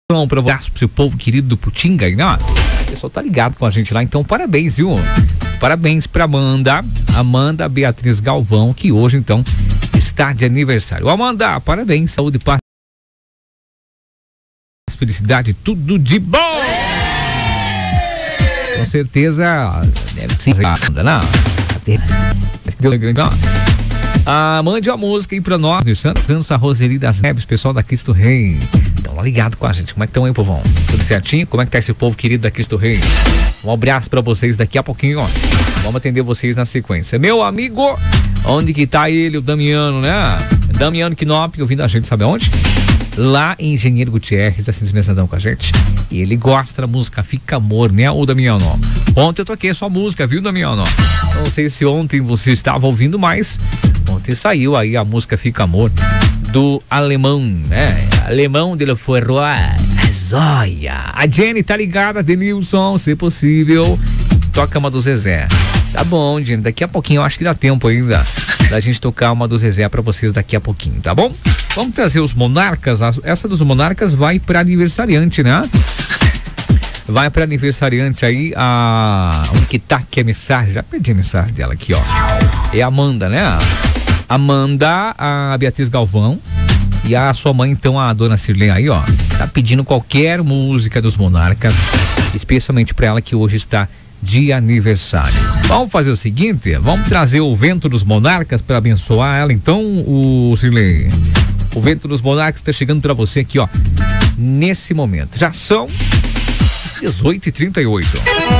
Para o seu povo querido do Putinga, né? O pessoal tá ligado com a gente lá, então parabéns, viu? Parabéns para Amanda Beatriz Galvão, que hoje então está de aniversário. Amanda, parabéns, saúde, paz, felicidade, tudo de bom! Com certeza deve ser Amanda, não? Mande uma música aí pra nós, dança Roseli das Neves, pessoal da Cristo Rei. Estão lá ligado com a gente. Como é que estão aí, povão? Tudo certinho? Como é que tá esse povo querido da Cristo Rei? Um abraço pra vocês daqui a pouquinho, ó. Vamos atender vocês na sequência. Meu amigo, onde que tá ele, o Damiano, né? Damiano Knop, ouvindo a gente, sabe aonde? Lá em Engenheiro Gutierrez, tá sintonizando com a gente. E ele gosta da música Fica Amor, né, o Damiano? Ontem eu toquei a sua música, viu, Damiano? Não sei se ontem você estava ouvindo, mas ontem saiu aí a música Fica Amor do Alemão, né? Alemão de La Ferroa, Zóia. A Jenny tá ligada, Denilson, se possível, toca uma do Zezé. Tá bom, Jenny, daqui a pouquinho eu acho que dá tempo ainda da gente tocar uma do Zezé pra vocês daqui a pouquinho, tá bom? Vamos trazer os Monarcas. Essa dos Monarcas vai pra aniversariante, né? Vai pra aniversariante aí onde que tá aqui a mensagem? Já perdi a mensagem dela aqui, ó. É a Amanda, né? Amanda, a Beatriz Galvão e a sua mãe, então, a dona Cirlei aí, ó. Tá pedindo qualquer música dos Monarcas, especialmente pra ela que hoje está de aniversário. Vamos fazer o seguinte, vamos trazer o Vento dos Monarcas para abençoar ela, então, o Cirlei. O Vento dos Monarcas está chegando para você aqui, ó, nesse momento. Já são 18h38.